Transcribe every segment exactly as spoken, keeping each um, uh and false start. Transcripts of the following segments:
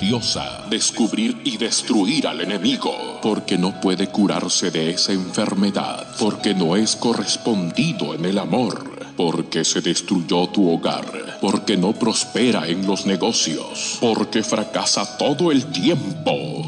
religiosa, descubrir y destruir al enemigo, porque no puede curarse de esa enfermedad, porque no es correspondido en el amor, porque se destruyó tu hogar, porque no prospera en los negocios, porque fracasa todo el tiempo.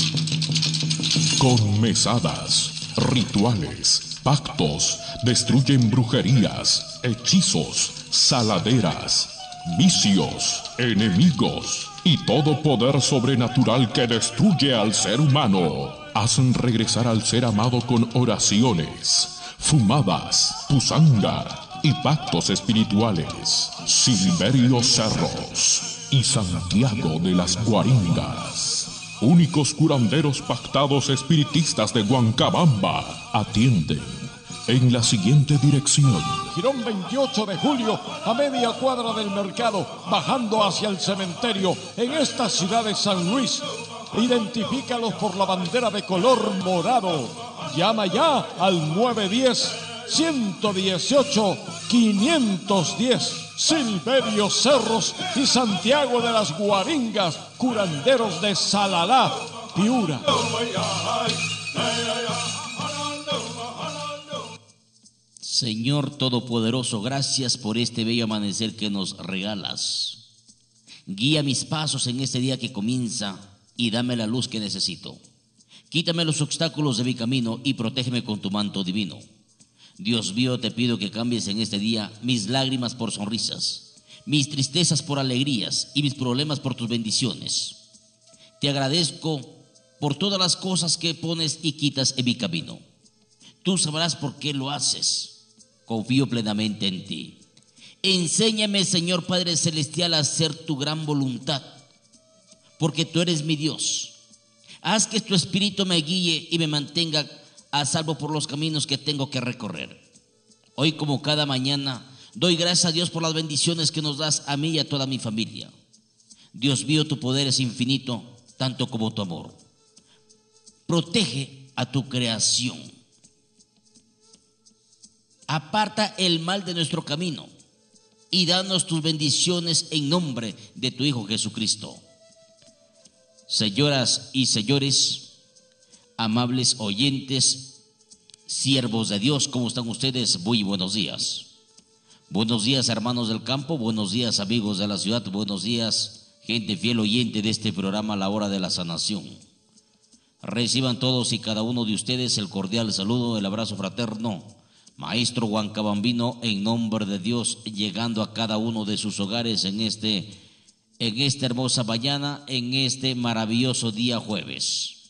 Con mesadas, rituales, pactos, destruyen brujerías, hechizos, saladeras, vicios, enemigos y todo poder sobrenatural que destruye al ser humano. Hacen regresar al ser amado con oraciones, fumadas, pusanga y pactos espirituales. Silverio Cerros y Santiago de las Guaringas, únicos curanderos pactados espiritistas de Huancabamba, atienden en la siguiente dirección: Girón veintiocho de julio, a media cuadra del mercado, bajando hacia el cementerio, en esta ciudad de San Luis. Identifícalos por la bandera de color morado. Llama ya al nueve uno cero, uno uno ocho, cinco uno cero. Silverio Cerros y Santiago de las Guaringas, curanderos de Salalá, Piura. Señor Todopoderoso, gracias por este bello amanecer que nos regalas. Guía mis pasos en este día que comienza y dame la luz que necesito. Quítame los obstáculos de mi camino y protégeme con tu manto divino. Dios mío, te pido que cambies en este día mis lágrimas por sonrisas, mis tristezas por alegrías y mis problemas por tus bendiciones. Te agradezco por todas las cosas que pones y quitas en mi camino. Tú sabrás por qué lo haces. Confío plenamente en ti. Enséñame, Señor Padre Celestial, a hacer tu gran voluntad, porque tú eres mi Dios. Haz que tu Espíritu me guíe y me mantenga a salvo por los caminos que tengo que recorrer. Hoy, como cada mañana, doy gracias a Dios por las bendiciones que nos das a mí y a toda mi familia. Dios mío, tu poder es infinito, tanto como tu amor. Protege a tu creación. Aparta el mal de nuestro camino y danos tus bendiciones en nombre de tu Hijo Jesucristo. Señoras y señores, amables oyentes, siervos de Dios, ¿cómo están ustedes? Muy buenos días. Buenos días, hermanos del campo, buenos días, amigos de la ciudad, buenos días, gente fiel oyente de este programa La Hora de la Sanación. Reciban todos y cada uno de ustedes el cordial saludo, el abrazo fraterno, Maestro Huancabambino, en nombre de Dios, llegando a cada uno de sus hogares en este, en esta hermosa mañana, en este maravilloso día jueves.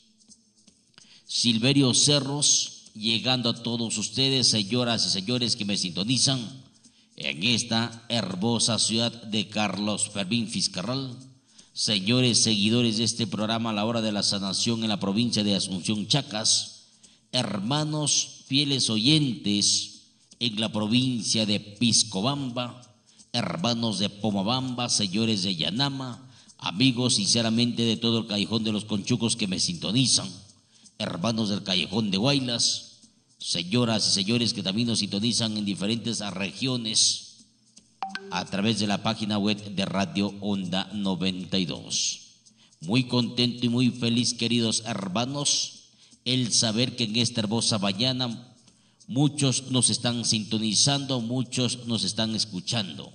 Silverio Cerros, llegando a todos ustedes, señoras y señores que me sintonizan, en esta hermosa ciudad de Carlos Fermín Fiscarral, señores seguidores de este programa La Hora de la Sanación en la provincia de Asunción Chacas, hermanos fieles oyentes en la provincia de Piscobamba, hermanos de Pomabamba, señores de Yanama, amigos sinceramente de todo el Callejón de los Conchucos que me sintonizan, hermanos del Callejón de Guaylas, señoras y señores que también nos sintonizan en diferentes regiones a través de la página web de Radio Onda noventa y dos. Muy contento y muy feliz, queridos hermanos, el saber que en esta hermosa mañana muchos nos están sintonizando, muchos nos están escuchando.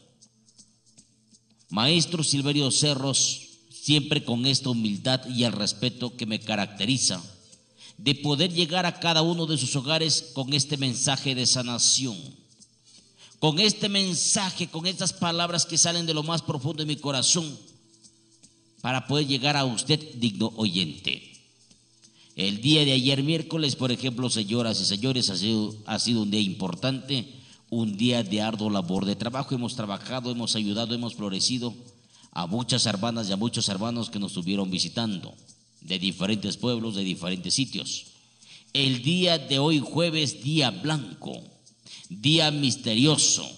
Maestro Silverio Cerros, siempre con esta humildad y el respeto que me caracteriza, de poder llegar a cada uno de sus hogares con este mensaje de sanación, con este mensaje, con estas palabras que salen de lo más profundo de mi corazón, para poder llegar a usted, digno oyente. El día de ayer miércoles, por ejemplo, señoras y señores, ha sido, ha sido un día importante, un día de arduo labor de trabajo. Hemos trabajado, hemos ayudado, hemos florecido a muchas hermanas y a muchos hermanos que nos estuvieron visitando de diferentes pueblos, de diferentes sitios. El día de hoy, jueves, día blanco, día misterioso.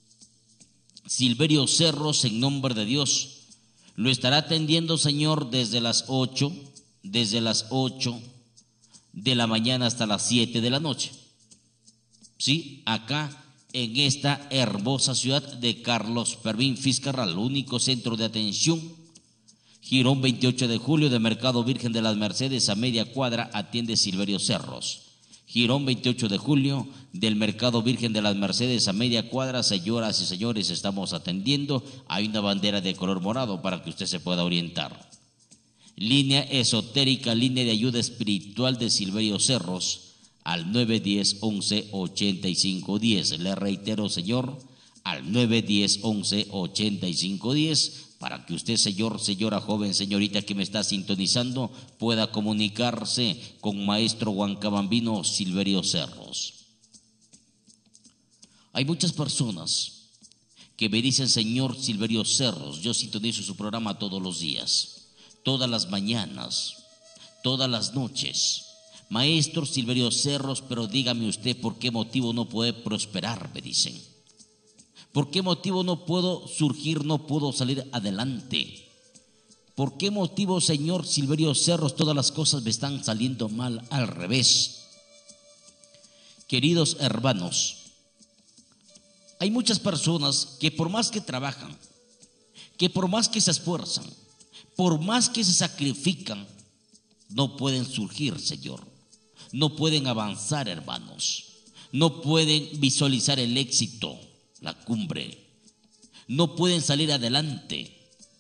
Silverio Cerros, en nombre de Dios, lo estará atendiendo, Señor, desde las ocho, desde las ocho de la mañana hasta las siete de la noche. Sí, acá en esta hermosa ciudad de Carlos Fermín Fiscarral, único centro de atención Girón veintiocho de julio de Mercado Virgen de las Mercedes a media cuadra, atiende Silverio Cerros. Girón veintiocho de julio del Mercado Virgen de las Mercedes a media cuadra, señoras y señores, estamos atendiendo. Hay una bandera de color morado para que usted se pueda orientar. Línea esotérica, línea de ayuda espiritual de Silverio Cerros al nueve diez, once, ochenta y cinco diez. Le reitero, señor, al nueve diez, once, ochenta y cinco diez, para que usted, señor, señora, joven, señorita que me está sintonizando, pueda comunicarse con maestro Huancabambino Silverio Cerros. Hay muchas personas que me dicen, señor Silverio Cerros, yo sintonizo su programa todos los días, todas las mañanas, todas las noches. Maestro Silverio Cerros, pero dígame usted por qué motivo no puede prosperar, me dicen. ¿Por qué motivo no puedo surgir, no puedo salir adelante? ¿Por qué motivo, señor Silverio Cerros, todas las cosas me están saliendo mal, al revés? Queridos hermanos, hay muchas personas que por más que trabajan, que por más que se esfuerzan, por más que se sacrifican, no pueden surgir, Señor. No pueden avanzar, hermanos. No pueden visualizar el éxito, la cumbre. No pueden salir adelante.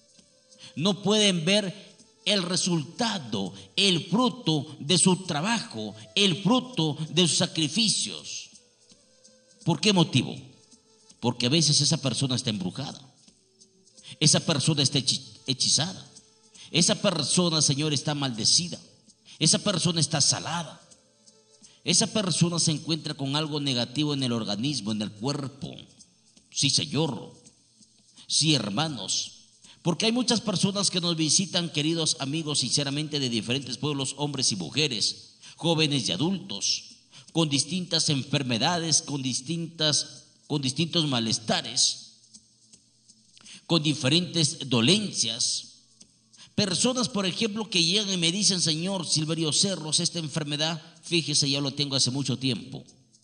No pueden ver el resultado, el fruto de su trabajo, el fruto de sus sacrificios. ¿Por qué motivo? Porque a veces esa persona está embrujada. Esa persona está hechizada. Esa persona, Señor, está maldecida. Esa persona está salada. Esa persona se encuentra con algo negativo en el organismo, en el cuerpo. Sí, Señor. Sí, hermanos. Porque hay muchas personas que nos visitan, queridos amigos, sinceramente, de diferentes pueblos, hombres y mujeres, jóvenes y adultos, con distintas enfermedades, con distintas, con distintos malestares, con diferentes dolencias. Personas, por ejemplo, que llegan y me dicen, señor Silverio Cerros, esta enfermedad, fíjese, ya lo tengo hace mucho tiempo.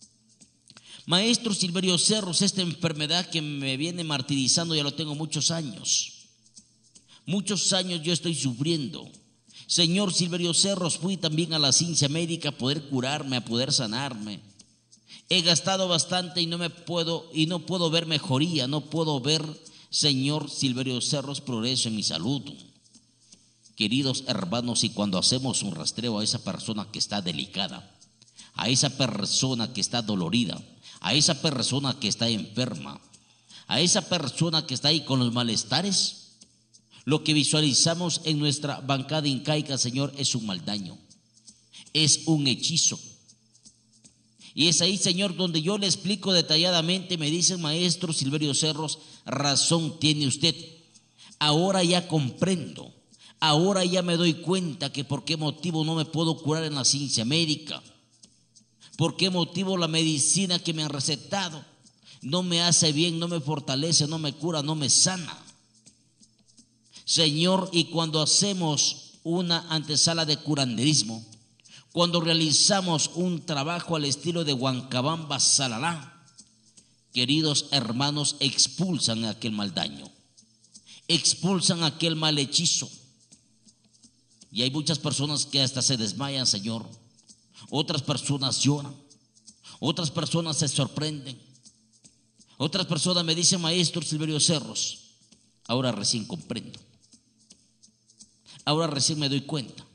Maestro Silverio Cerros, esta enfermedad que me viene martirizando, ya lo tengo muchos años. Muchos años yo estoy sufriendo. Señor Silverio Cerros, fui también a la ciencia médica a poder curarme, a poder sanarme. He gastado bastante y no me puedo, y no puedo ver mejoría, no puedo ver, señor Silverio Cerros, progreso en mi salud. Queridos hermanos, y cuando hacemos un rastreo a esa persona que está delicada, a esa persona que está dolorida, a esa persona que está enferma, a esa persona que está ahí con los malestares, lo que visualizamos en nuestra bancada incaica, Señor, es un maldaño, es un hechizo. Y es ahí, Señor, donde yo le explico detalladamente. Me dicen, maestro Silverio Cerros, razón tiene usted. Ahora ya comprendo. Ahora ya me doy cuenta que por qué motivo no me puedo curar en la ciencia médica. Por qué motivo la medicina que me han recetado no me hace bien, no me fortalece, no me cura, no me sana. Señor, y cuando hacemos una antesala de curanderismo, cuando realizamos un trabajo al estilo de Huancabamba Salalá, queridos hermanos, expulsan aquel mal daño, expulsan aquel mal hechizo. Y hay muchas personas que hasta se desmayan, Señor. Otras personas lloran. Otras personas se sorprenden. Otras personas me dicen, maestro Silverio Cerros, ahora recién comprendo. Ahora recién me doy cuenta.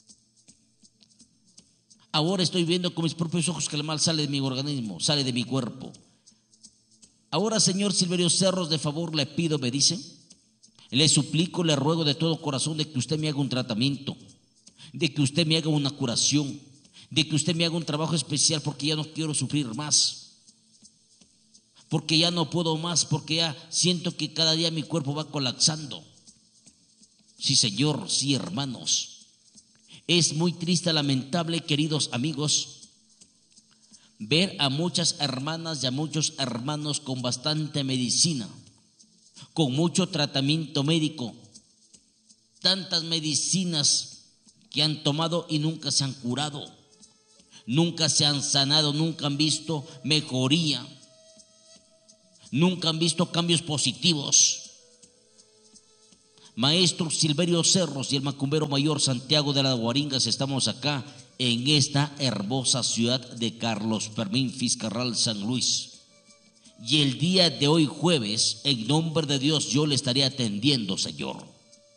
Ahora estoy viendo con mis propios ojos que el mal sale de mi organismo, sale de mi cuerpo. Ahora, señor Silverio Cerros, de favor le pido, me dicen, le suplico, le ruego de todo corazón de que usted me haga un tratamiento, de que usted me haga una curación, de que usted me haga un trabajo especial, porque ya no quiero sufrir más, porque ya no puedo más, porque ya siento que cada día mi cuerpo va colapsando. Sí, Señor, sí, hermanos. Es muy triste, lamentable, queridos amigos, ver a muchas hermanas y a muchos hermanos con bastante medicina, con mucho tratamiento médico, tantas medicinas que han tomado y nunca se han curado, nunca se han sanado, nunca han visto mejoría, nunca han visto cambios positivos. Maestro Silverio Cerros y el macumbero mayor Santiago de las Guaringas, estamos acá en esta hermosa ciudad de Carlos Fermín Fiscarral, San Luis. Y el día de hoy jueves, en nombre de Dios, yo le estaré atendiendo, Señor.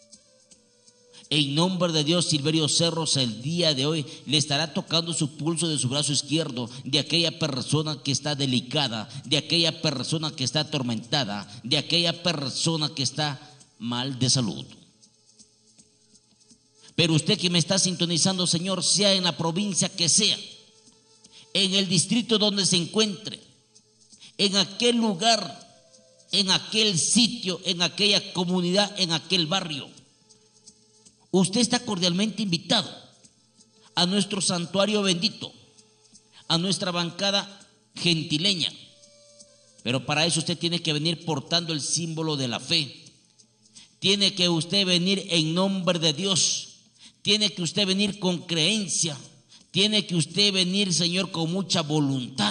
En nombre de Dios, Silverio Cerros el día de hoy le estará tocando su pulso de su brazo izquierdo, de aquella persona que está delicada, de aquella persona que está atormentada, de aquella persona que está mal de salud. Pero usted que me está sintonizando, Señor, sea en la provincia que sea, en el distrito donde se encuentre, en aquel lugar, en aquel sitio, en aquella comunidad, en aquel barrio, usted está cordialmente invitado a nuestro santuario bendito, a nuestra bancada gentileña. Pero para eso usted tiene que venir portando el símbolo de la fe. Tiene que usted venir en nombre de Dios. Tiene que usted venir con creencia. Tiene que usted venir, Señor, con mucha voluntad.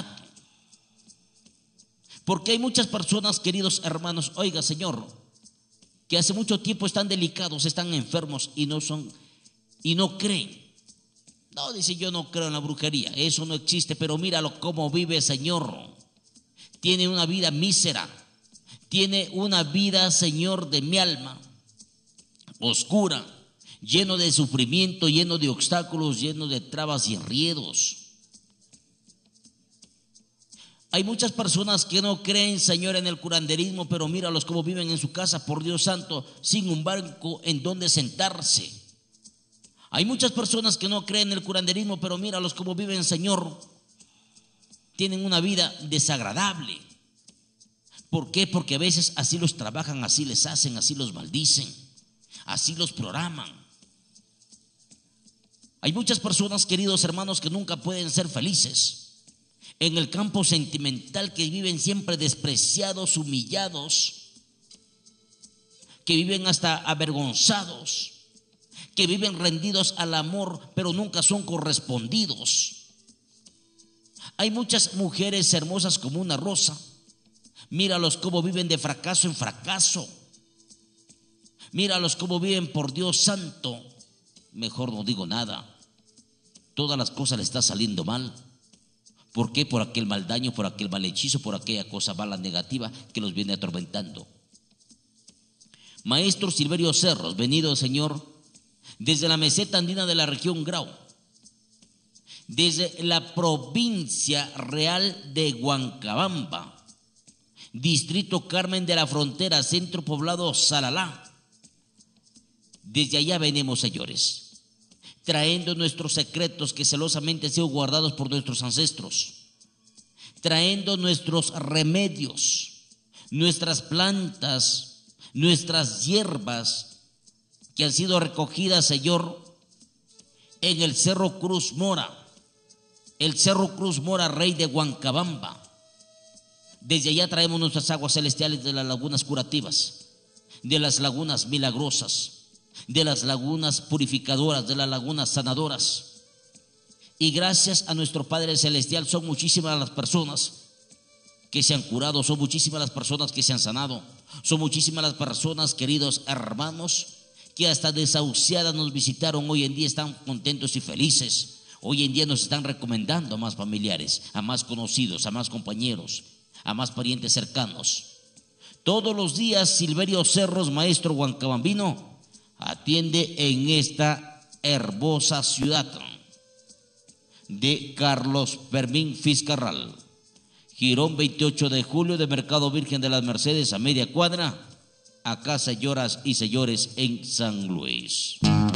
Porque hay muchas personas, queridos hermanos, oiga, Señor, que hace mucho tiempo están delicados, están enfermos y no son, y no creen. No, dice, yo no creo en la brujería, eso no existe, pero míralo cómo vive, Señor. Tiene una vida mísera, tiene una vida, Señor, de mi alma, oscura, lleno de sufrimiento, lleno de obstáculos, lleno de trabas y enriedos. Hay muchas personas que no creen, Señor, en el curanderismo, pero míralos cómo viven en su casa, por Dios santo, sin un banco en donde sentarse. Hay muchas personas que no creen en el curanderismo, pero míralos cómo viven, Señor. Tienen una vida desagradable. ¿Por qué? Porque a veces así los trabajan, así les hacen, así los maldicen, así los programan. Hay muchas personas, queridos hermanos, que nunca pueden ser felices. En el campo sentimental, que viven siempre despreciados, humillados, que viven hasta avergonzados, que viven rendidos al amor, pero nunca son correspondidos. Hay muchas mujeres hermosas como una rosa. Míralos cómo viven de fracaso en fracaso. Míralos cómo viven, por Dios santo. Mejor no digo nada. Todas las cosas le están saliendo mal. ¿Por qué? Por aquel mal daño, por aquel mal hechizo, por aquella cosa mala negativa que los viene atormentando. Maestro Silverio Cerros, venido, Señor, desde la meseta andina de la región Grau, desde la provincia real de Huancabamba, distrito Carmen de la Frontera, centro poblado Salalá. Desde allá venimos, señores, trayendo nuestros secretos que celosamente han sido guardados por nuestros ancestros, trayendo nuestros remedios, nuestras plantas, nuestras hierbas que han sido recogidas, Señor, en el Cerro Cruz Mora, el Cerro Cruz Mora, rey de Huancabamba. Desde allá traemos nuestras aguas celestiales de las lagunas curativas, de las lagunas milagrosas, de las lagunas purificadoras, de las lagunas sanadoras. Y gracias a nuestro Padre Celestial son muchísimas las personas que se han curado, son muchísimas las personas que se han sanado, son muchísimas las personas, queridos hermanos, que hasta desahuciadas nos visitaron. Hoy en día están contentos y felices. Hoy en día nos están recomendando a más familiares, a más conocidos, a más compañeros, a más parientes cercanos. Todos los días Silverio Cerros, maestro huancabambino, atiende en esta hermosa ciudad de Carlos Fermín Fiscarral, Girón veintiocho de julio, de Mercado Virgen de las Mercedes, a media cuadra, acá, señoras y señores, en San Luis.